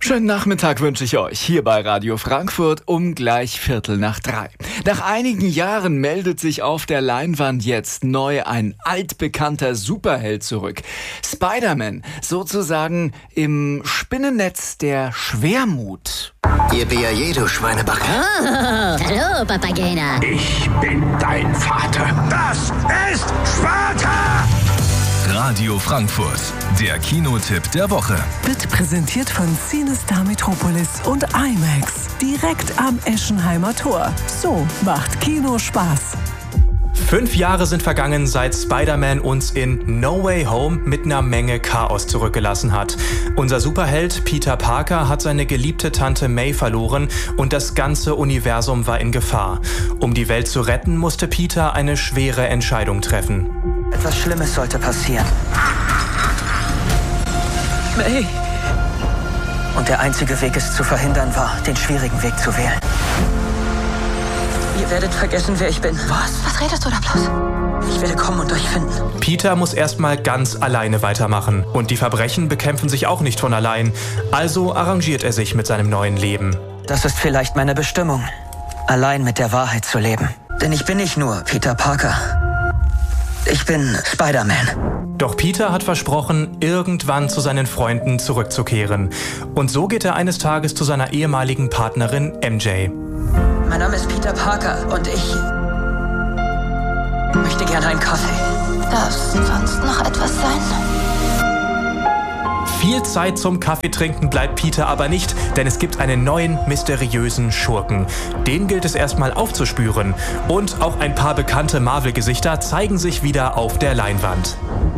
Schönen Nachmittag wünsche ich euch hier bei Radio Frankfurt um gleich 2:45. Nach einigen Jahren meldet sich auf der Leinwand jetzt neu ein altbekannter Superheld zurück. Spider-Man, sozusagen im Spinnennetz der Schwermut. Yippie, du Schweinebacke. Oh, hallo, Papagena. Ich bin dein Vater. Das ist Sparta! Radio Frankfurt, der Kinotipp der Woche. Wird präsentiert von CineStar Metropolis und IMAX. Direkt am Eschenheimer Tor. So macht Kino Spaß. 5 Jahre sind vergangen, seit Spider-Man uns in No Way Home mit einer Menge Chaos zurückgelassen hat. Unser Superheld Peter Parker hat seine geliebte Tante May verloren und das ganze Universum war in Gefahr. Um die Welt zu retten, musste Peter eine schwere Entscheidung treffen. Etwas Schlimmes sollte passieren. May. Und der einzige Weg, es zu verhindern, war, den schwierigen Weg zu wählen. Ihr werdet vergessen, wer ich bin. Was redest du da bloß? Ich werde kommen und euch finden. Peter muss erstmal ganz alleine weitermachen. Und die Verbrechen bekämpfen sich auch nicht von allein. Also arrangiert er sich mit seinem neuen Leben. Das ist vielleicht meine Bestimmung. Allein mit der Wahrheit zu leben. Denn ich bin nicht nur Peter Parker. Ich bin Spider-Man. Doch Peter hat versprochen, irgendwann zu seinen Freunden zurückzukehren. Und so geht er eines Tages zu seiner ehemaligen Partnerin MJ. Mein Name ist Peter Parker und ich möchte gerne einen Kaffee. Darf sonst noch etwas sein? Viel Zeit zum Kaffeetrinken bleibt Peter aber nicht, denn es gibt einen neuen, mysteriösen Schurken. Den gilt es erstmal aufzuspüren. Und auch ein paar bekannte Marvel-Gesichter zeigen sich wieder auf der Leinwand.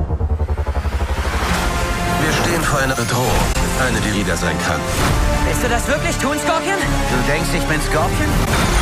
Wir stehen vor einer Bedrohung. Eine, die jeder sein kann. Willst du das wirklich tun, Scorpion? Du denkst, ich bin Scorpion?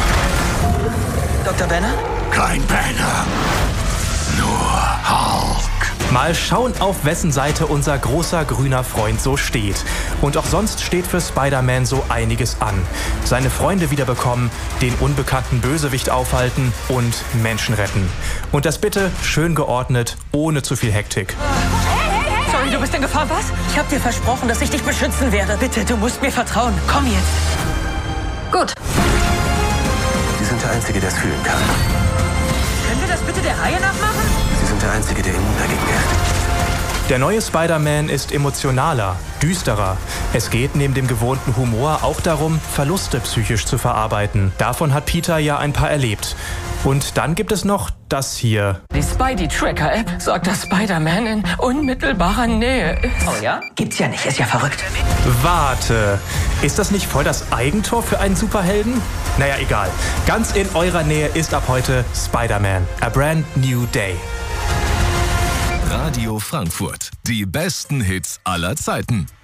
Dr. Banner? Kein Banner. Nur Hulk. Mal schauen, auf wessen Seite unser großer grüner Freund so steht. Und auch sonst steht für Spider-Man so einiges an. Seine Freunde wiederbekommen, den unbekannten Bösewicht aufhalten und Menschen retten. Und das bitte schön geordnet, ohne zu viel Hektik. Sorry, du bist in Gefahr, was? Ich hab dir versprochen, dass ich dich beschützen werde. Bitte, du musst mir vertrauen. Komm jetzt. Gut. Sie sind der Einzige, der es fühlen kann. Können wir das bitte der Reihe nach machen? Sie sind der Einzige, der immun dagegen ist. Der neue Spider-Man ist emotionaler, düsterer. Es geht neben dem gewohnten Humor auch darum, Verluste psychisch zu verarbeiten. Davon hat Peter ja ein paar erlebt. Und dann gibt es noch das hier. Die Spidey-Tracker-App sagt, dass Spider-Man in unmittelbarer Nähe ist. Oh ja? Gibt's ja nicht, ist ja verrückt. Warte, ist das nicht voll das Eigentor für einen Superhelden? Naja, egal. Ganz in eurer Nähe ist ab heute Spider-Man. A brand new day. Radio Frankfurt, die besten Hits aller Zeiten.